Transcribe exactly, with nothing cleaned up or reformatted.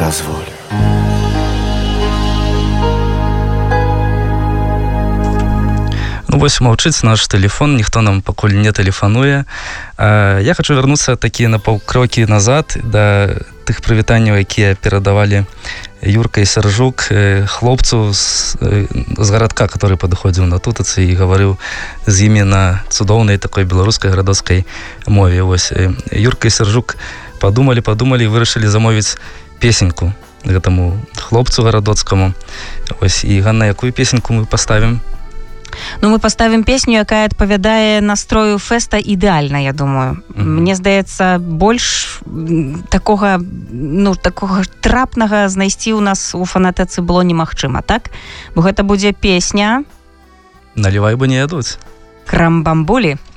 дазволю. Ну, вось маўчыць наш тэлефон, ніхто нам пакуль не тэлефануе. Я хочу вярнуцца такі на паўкрокі назад да тых прывітанняў, якія перадавалі Юрка і Сяржук хлопцу з, з гарадка, который падыходзіў на тутацы і гаварыў з імі на цудоўнай такой беларускай гарадоцкай мове. Вось Юрка і Сяржук падумалі, падумалі і вырашылі замовіць песеньку гэтаму хлопцу гарадоцкаму. Вось, і Ганна, якую песеньку мы паставім? Ну, мы поставім песню, якая адпавядае настрою фэста ідэальна, я думаю. Mm-hmm. Мне здаецца, больш такога, ну, такога трапнага знайсці ў нас у фанатэцы было немагчыма, так? Бо гэта будзе песня... Налівай, бо не ядуць. Крамбамбулі.